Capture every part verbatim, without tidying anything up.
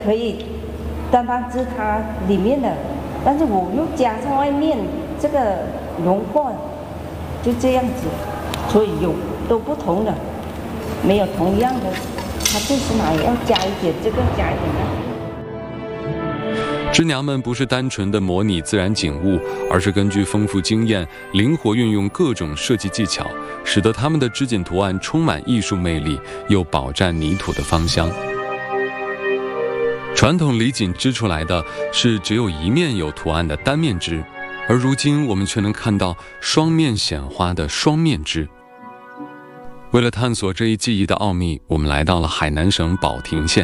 可以单单织它里面的，但是我又加上外面这个融化，就这样子，所以有都不同的，没有同样的，它最起码也要加一点这个，加一点那个。 织娘们不是单纯的模拟自然景物，而是根据丰富经验，灵活运用各种设计技巧，使得他们的织锦图案充满艺术魅力，又饱蘸泥土的芳香。传统礼锦织出来的是只有一面有图案的单面织，而如今我们却能看到双面显花的双面织。为了探索这一技艺的奥秘，我们来到了海南省保亭县。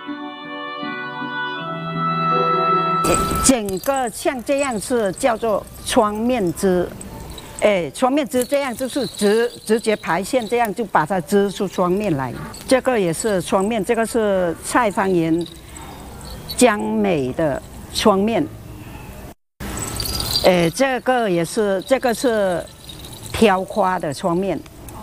整个像这样是叫做双面织，哎，双面织这样就是直直接排线，这样就把它织出双面来。这个也是双面，这个是蔡芳妍江美的双面。哎，这个也是，这个是挑花的双面。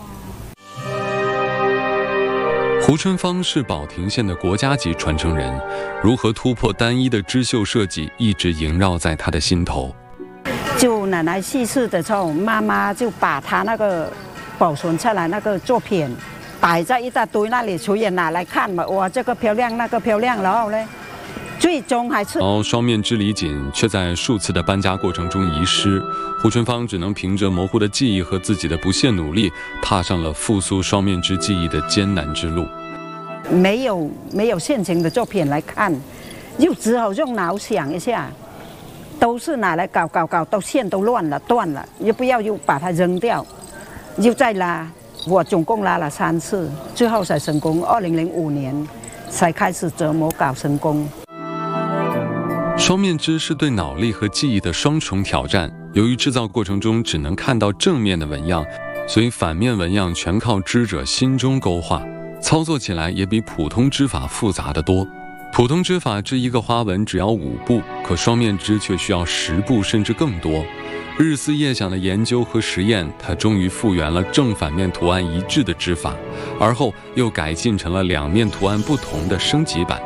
胡春芳是保亭县的国家级传承人，如何突破单一的织绣设计，一直萦绕在他的心头。 就奶奶去世的时候，妈妈就把她那个保存下来那个作品摆在一大堆那里，所以拿来看嘛，哇，这个漂亮，那个漂亮，然后呢，最终还是。然后双面织礼锦却在数次的搬家过程中遗失，胡春芳只能凭着模糊的记忆和自己的不懈努力，踏上了复苏双面织技艺的艰难之路。 没有没有现成的作品来看，又只好用脑想一下，都是拿来搞搞搞，到线都乱了断了，又不要又把它扔掉，又再拉，我总共拉了三次，最后才成功。二零零五年才开始折磨搞成功。 双面织是对脑力和技艺的双重挑战，由于制造过程中只能看到正面的纹样，所以反面纹样全靠织者心中勾画。操作起来也比普通织法复杂得多。普通织法织一个花纹只要五步，可双面织却需要十步甚至更多。日思夜想的研究和实验，他终于复原了正反面图案一致的织法，而后又改进成了两面图案不同的升级版。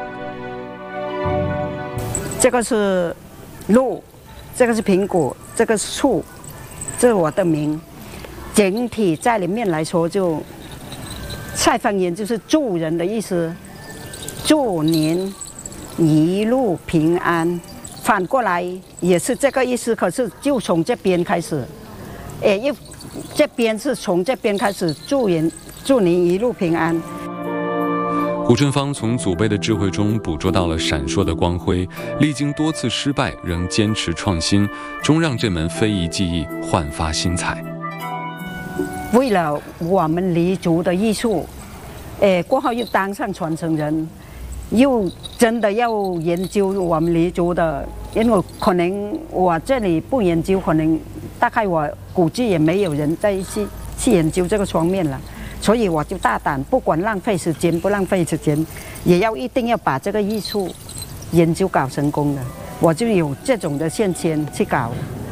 这个是鹿，这个是苹果，这个是树，这是我的名。整体在里面来说就。蔡芳妍就是祝人的意思，祝您一路平安。反过来也是这个意思，可是就从这边开始，哎，又这边是从这边开始，祝人祝您一路平安。 胡春芳从祖辈的智慧中捕捉到了闪烁的光辉，历经多次失败，仍坚持创新，终让这门非遗技艺焕发新彩。 为了我们黎族的艺术，诶，过后又当上传承人，又真的要研究我们黎族的，因为可能我这里不研究，可能大概我估计也没有人再去去研究这个双面了，所以我就大胆，不管浪费时间不浪费时间，也要一定要把这个艺术研究搞成功了，我就有这种的现钱去搞。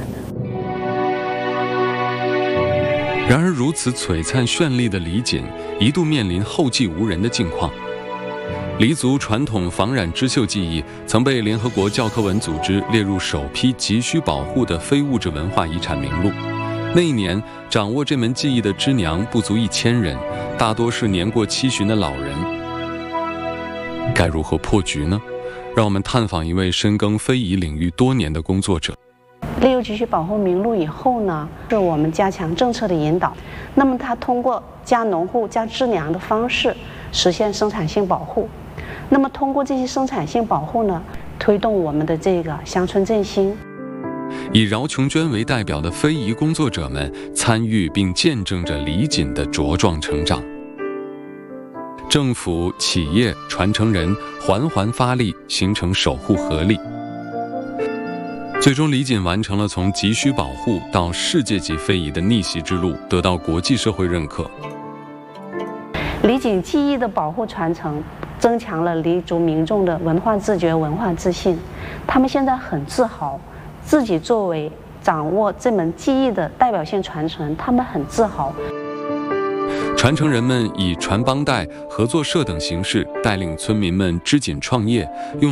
然而如此璀璨绚丽的礼锦一度面临后继无人的境况。黎族传统仿染织绣技艺曾被联合国教科文组织列入首批急需保护的非物质文化遗产名录。那一年掌握这门技艺的织娘不足一千人，大多是年过七旬的老人。该如何破局呢？让我们探访一位深耕非遗领域多年的工作者。 列入急需保护名录以后呢，是我们加强政策的引导。那么它通过加农户、加织娘的方式实现生产性保护。那么通过这些生产性保护呢，推动我们的这个乡村振兴。 以饶琼娟为代表的非遗工作者们参与并见证着礼锦的茁壮成长。政府、企业、传承人环环发力，形成守护合力。最终，礼锦完成了从急需保护到世界级非遗的逆袭之路，得到国际社会认可。 礼锦技艺的保护传承，增强了黎族民众的文化自觉、文化自信。他们现在很自豪，自己作为掌握这门技艺的代表性传承人，他们很自豪。 传承人们以传帮带、合作社等形式带领村民们织锦创业，用